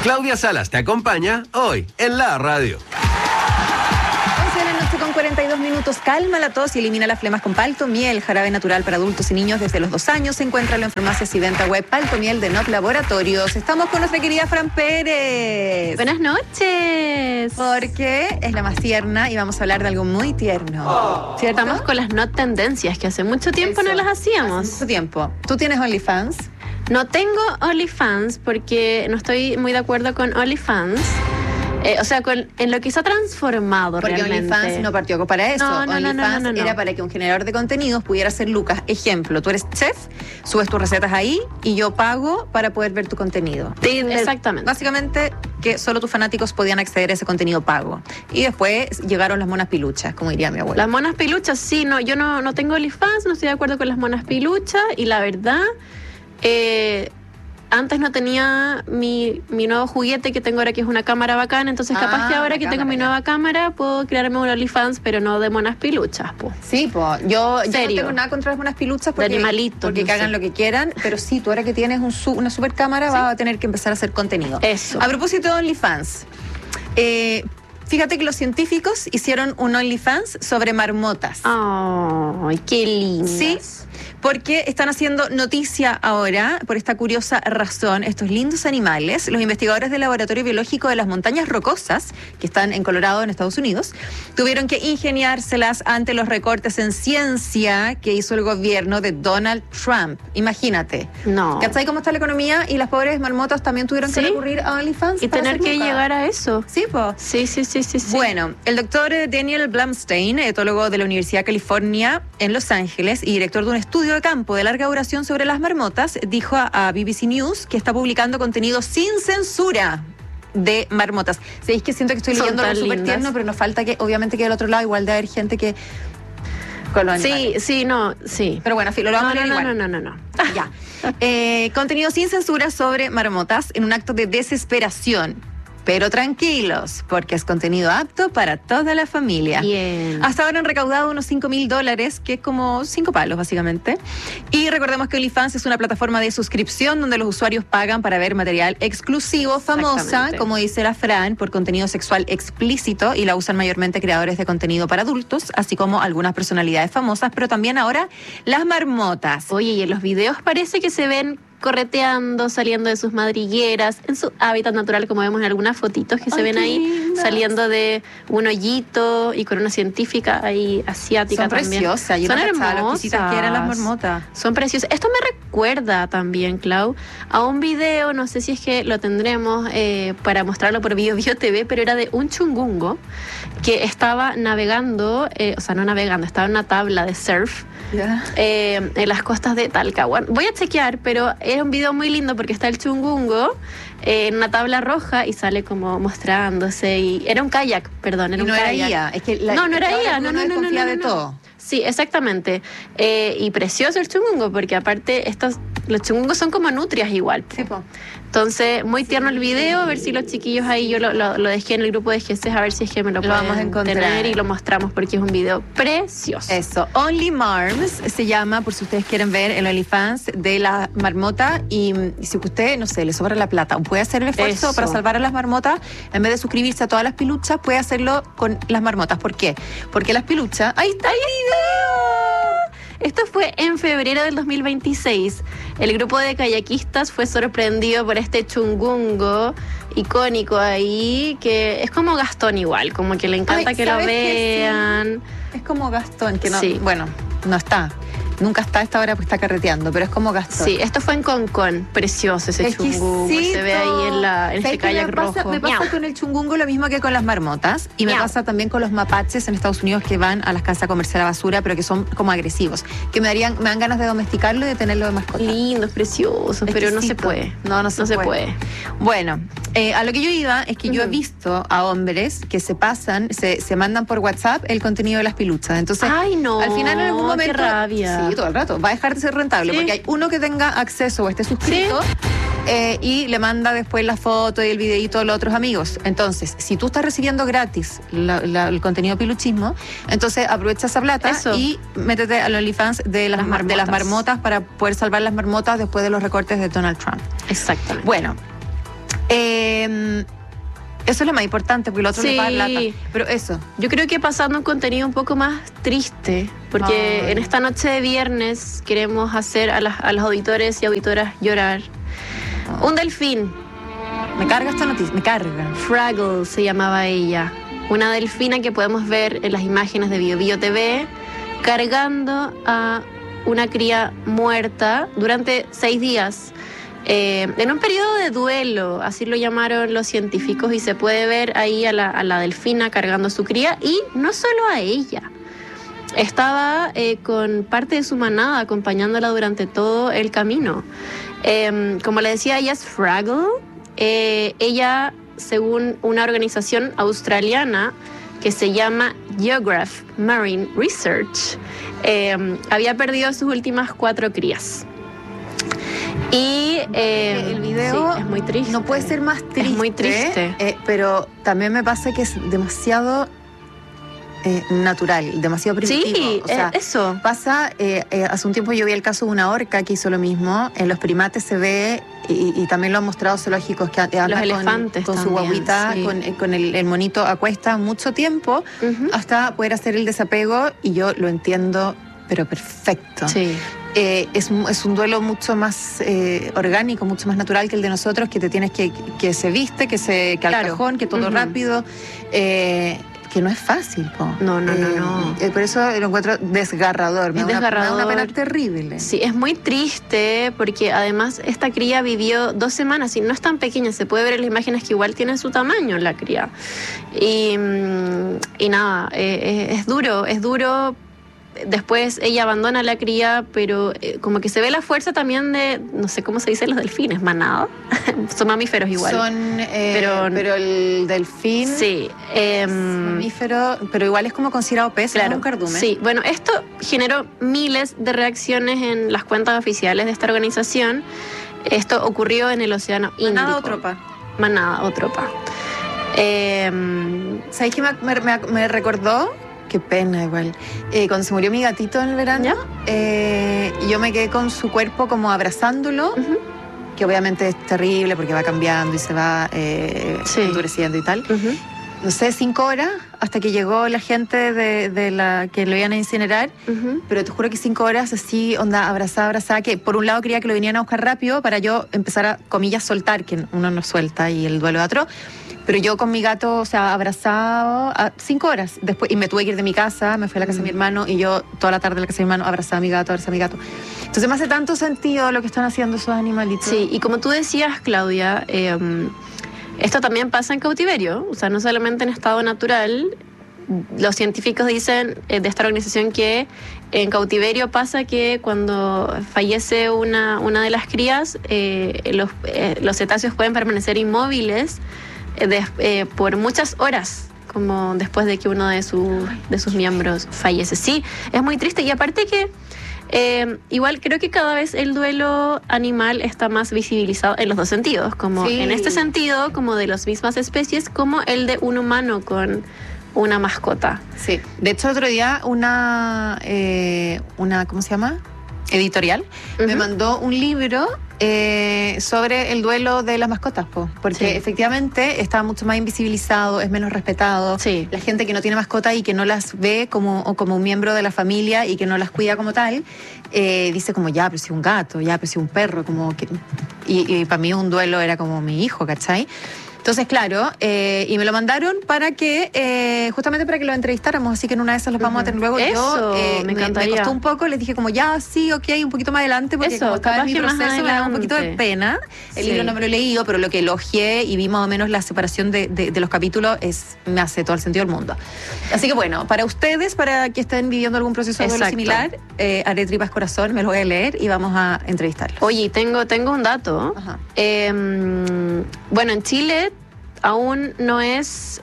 Claudia Salas te acompaña hoy en la radio. 11 de la noche con 42 minutos. Calma la tos y elimina las flemas con Paltomiel, jarabe natural para adultos y niños desde los 2 años. Encuéntralo en farmacias y venta web. Paltomiel de Not Laboratorios. Estamos con nuestra querida Fran Pérez. Buenas noches. Porque es la más tierna y vamos a hablar de algo muy tierno. ¿Cierto? Estamos con las no tendencias que hace mucho tiempo Eso, no las hacíamos. Hace mucho tiempo. ¿Tú tienes OnlyFans? No tengo OnlyFans porque no estoy muy de acuerdo con OnlyFans. O sea, en lo que se ha transformado porque realmente. OnlyFans no partió para eso. No. OnlyFans era para que un generador de contenidos pudiera hacer lucas. Ejemplo, tú eres chef, subes tus recetas ahí y yo pago para poder ver tu contenido. Exactamente. Básicamente que solo tus fanáticos podían acceder a ese contenido pago. Y después llegaron las monas piluchas, como diría mi abuela. Las monas piluchas, sí, no, yo no tengo OnlyFans, no estoy de acuerdo con las monas piluchas y la verdad, antes no tenía mi nuevo juguete que tengo ahora, que es una cámara bacana, entonces capaz que ahora que tengo mi nueva cámara puedo crearme un OnlyFans, pero no de monas piluchas, po. Sí, pues yo no ¿Serio? tengo nada contra las monas piluchas porque, De animalitos, porque no que hagan sé. lo que quieran, pero sí, tú ahora que tienes una super cámara vas a tener que empezar a hacer contenido. Eso. A propósito de OnlyFans, fíjate que los científicos hicieron un OnlyFans sobre marmotas. Ay, qué lindo. Sí, porque están haciendo noticia ahora por esta curiosa razón. Estos lindos animales, los investigadores del Laboratorio Biológico de las Montañas Rocosas, que están en Colorado, en Estados Unidos, tuvieron que ingeniárselas ante los recortes en ciencia que hizo el gobierno de Donald Trump. Imagínate. No. ¿Cachai cómo está la economía? Y las pobres marmotas también tuvieron que Sí. recurrir a OnlyFans Y para tener hacer que lucas. llegar a eso. Sí, pues. Sí. Bueno, el doctor Daniel Blumstein, etólogo de la Universidad de California en Los Ángeles y director de un estudio de campo de larga duración sobre las marmotas, dijo a BBC News que está publicando contenido sin censura de marmotas. Sabéis que siento que estoy Son leyendo algo tan súper lindas. tierno, pero nos falta que, obviamente, que del otro lado igual de haber gente que con los animales. Sí. Pero bueno, filo, lo vamos a leer igual. No. Ya. Contenido sin censura sobre marmotas en un acto de desesperación. Pero tranquilos, porque es contenido apto para toda la familia. Bien. Hasta ahora han recaudado unos $5,000, que es como 5 palos, básicamente. Y recordemos que OnlyFans es una plataforma de suscripción donde los usuarios pagan para ver material exclusivo, famosa, Exactamente. como dice la Fran, por contenido sexual explícito, y la usan mayormente creadores de contenido para adultos, así como algunas personalidades famosas, pero también ahora las marmotas. Oye, y en los videos parece que se ven correteando, saliendo de sus madrigueras, en su hábitat natural, como vemos en algunas fotitos que se Ay, ven qué ahí, lindas. saliendo de un hoyito y con una científica ahí asiática Son también. preciosas, yo Son no cachaba lo hermosas. exquisitas que eran las marmotas. Son preciosas. Esto me recuerda también, Clau, a un video, no sé si es que lo tendremos para mostrarlo por Bio TV, pero era de un chungungo que estaba navegando, estaba en una tabla de surf en las costas de Talcahuano. Voy a chequear, pero era un video muy lindo porque está el chungungo en una tabla roja y sale como mostrándose. Y era un kayak, perdón, era Y un no era kayak. IA, es que No era IA, no. desconfía de todo. Sí, exactamente. Y precioso el chungungo, porque aparte los chungungos son como nutrias igual. Sí, po. Entonces, muy tierno el video, a ver si los chiquillos ahí, yo lo dejé en el grupo de GCs, a ver si es que me lo pueden vamos a encontrar. tener y lo mostramos porque es un video precioso. Eso, Only Marms se llama, por si ustedes quieren ver el OnlyFans de la marmota. Y si usted, no sé, le sobra la plata o puede hacer el esfuerzo Eso. para salvar a las marmotas, en vez de suscribirse a todas las piluchas, puede hacerlo con las marmotas. ¿Por qué? Porque las piluchas... ¡Ahí está el video! Esto fue en febrero del 2026. El grupo de kayakistas fue sorprendido por este chungungo icónico ahí, que es como Gastón igual, como que le encanta Ay, que lo ¿sabes qué? vean. Es como Gastón, que no... Sí. Bueno, no está. Nunca está a esta hora, pues está carreteando, pero es como Gastón. Sí, esto fue en Concón, precioso ese chungungo, se ve ahí en ¿Sabes este qué kayak me pasa? rojo. Me pasa Miau. con el chungungo lo mismo que con las marmotas, y me Miau. pasa también con los mapaches en Estados Unidos que van a las casas a comerse la basura, pero que son como agresivos, que me dan ganas de domesticarlo y de tenerlo de mascota. Lindos, preciosos, pero no se Exquisito. puede. No se puede. Bueno, a lo que yo iba es que yo he visto a hombres que se pasan, se mandan por WhatsApp el contenido de las piluchas. Entonces, Ay, no, al final en algún qué momento... rabia. Sí, todo el rato. Va a dejar de ser rentable, Sí. porque hay uno que tenga acceso o esté suscrito y le manda después la foto y el videíto a los otros amigos. Entonces, si tú estás recibiendo gratis el contenido piluchismo, entonces aprovecha esa plata Eso. y métete al OnlyFans de las marmotas para poder salvar las marmotas después de los recortes de Donald Trump. Exactamente. Bueno, Eso es lo más importante, porque lo otro Sí. le paga plata. Pero eso. Yo creo que pasando un contenido un poco más triste, porque Ay. en esta noche de viernes queremos hacer a los auditores y auditoras llorar. Un delfín, Me carga esta noticia, me carga. Fraggle se llamaba ella, una delfina que podemos ver en las imágenes de Bio TV, cargando a una cría muerta durante 6 días. En un periodo de duelo, así lo llamaron los científicos, y se puede ver ahí a la delfina cargando a su cría, y no solo a ella. Estaba con parte de su manada acompañándola durante todo el camino. Como le decía, ella es Fraggle. Ella, según una organización australiana que se llama Geograph Marine Research, había perdido sus últimas 4 crías. Y El video sí, es muy triste. no puede ser más triste. Es muy triste. Pero también me pasa que es demasiado natural, demasiado primitivo. Sí, O sea, eso. pasa, hace un tiempo yo vi el caso de una orca que hizo lo mismo. En los primates se ve, y también lo han mostrado zoológicos, que anda Los elefantes con su también, guaguita, sí. con el monito a cuesta mucho tiempo, Ujú. hasta poder hacer el desapego, y yo lo entiendo, pero perfecto. Sí. Es un duelo mucho más orgánico, mucho más natural que el de nosotros, que te tienes que se viste, que al Claro. cajón, que todo Ujú. rápido, que no es fácil, po. No. Por eso lo encuentro desgarrador. Me Es da una desgarrador. pena terrible. Sí, es muy triste porque además esta cría vivió 2 semanas y no es tan pequeña, se puede ver en las imágenes que igual tienen su tamaño la cría. Y nada, es duro. Después ella abandona la cría, pero como que se ve la fuerza también de, no sé cómo se dice los delfines, manada. Son mamíferos igual. Pero el delfín Sí. es mamífero, pero igual es como considerado pez, ¿no? Claro, Un cardumen. sí. Bueno, esto generó miles de reacciones en las cuentas oficiales de esta organización. Esto ocurrió en el Océano Índico. Manada o tropa. Manada o tropa. ¿Sabes qué me recordó? Qué pena igual. Cuando se murió mi gatito en el verano, yo me quedé con su cuerpo como abrazándolo, Ujú, que obviamente es terrible porque va cambiando y se va Sí. endureciendo y tal. ujú. No sé, 5 horas hasta que llegó la gente de la que lo iban a incinerar. Ujú. Pero te juro que 5 horas así, onda, abrazada, que por un lado quería que lo vinieran a buscar rápido para yo empezar a, comillas, soltar, que uno no suelta y el duelo de otro. Pero yo con mi gato, o sea, abrazado a 5 horas. Después, y me tuve que ir de mi casa, me fui a la casa de mi hermano, y yo toda la tarde en la casa de mi hermano abrazaba a mi gato. Entonces me hace tanto sentido lo que están haciendo esos animalitos. Sí, y como tú decías, Claudia, esto también pasa en cautiverio, o sea, no solamente en estado natural. Los científicos dicen de esta organización que en cautiverio pasa que cuando fallece una de las crías, los cetáceos pueden permanecer inmóviles por muchas horas, como después de que uno de sus miembros fallece. Sí, es muy triste. Y aparte que igual creo que cada vez el duelo animal está más visibilizado en los dos sentidos, como Sí. en este sentido, como de las mismas especies, como el de un humano con una mascota. Sí. De hecho, el otro día una ¿cómo se llama? Editorial me Ujú. mandó un libro sobre el duelo de las mascotas, porque Sí. efectivamente está mucho más invisibilizado, es menos respetado. Sí. La gente que no tiene mascota y que no las ve como un miembro de la familia y que no las cuida como tal, dice como, ya, pero si un gato, ya, pero si un perro, como que... Y para mí un duelo era como mi hijo, ¿cachai? Entonces, claro, y me lo mandaron para que, justamente para que lo entrevistáramos, así que en una de esas los vamos a tener luego. Eso, Yo, me me encantaría. costó un poco, les dije como, ya, sí, ok, un poquito más adelante, porque Eso, como estaba en capaz mi que más proceso me da un poquito de adelante. pena. El Sí. libro no me lo he leído, pero lo que elogié y vi más o menos la separación de los capítulos me hace todo el sentido del mundo. Así que bueno, para ustedes, para que estén viviendo algún proceso de duelo Exacto. similar, haré tripas corazón, me lo voy a leer y vamos a entrevistarlos. Oye, tengo un dato. Ajá. Bueno, en Chile aún no es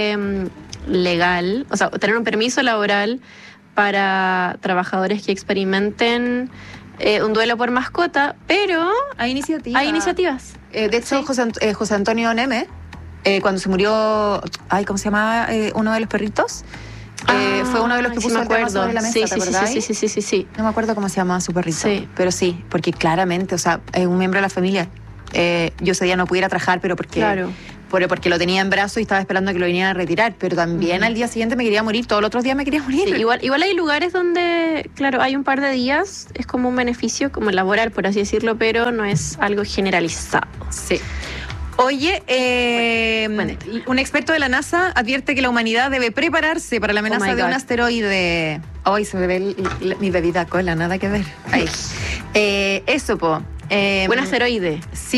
legal, o sea, tener un permiso laboral para trabajadores que experimenten un duelo por mascota, pero Hay iniciativas. hay iniciativas. De hecho, Sí. José Antonio Neme, cuando se murió, ¿cómo se llamaba uno de los perritos? Fue uno de los que Ay, sí puso me el tema acuerdo. sobre la mesa, Sí, ¿te sí, acordáis? sí. No me acuerdo cómo se llamaba su perrito. Sí. Pero sí, porque claramente, o sea, es un miembro de la familia. yo ese día no pudiera trabajar, pero porque... Claro. Porque lo tenía en brazos y estaba esperando a que lo vinieran a retirar, pero también al día siguiente me quería morir, todos los otros días me quería morir. Sí, igual hay lugares donde, claro, hay un par de días, es como un beneficio, como laboral, por así decirlo, pero no es algo generalizado. Sí. Oye, un experto de la NASA advierte que la humanidad debe prepararse para la amenaza my de un God. asteroide. Hoy se me ve mi bebida cola, nada que ver. Ahí. Eso, po. Un asteroide. Sí.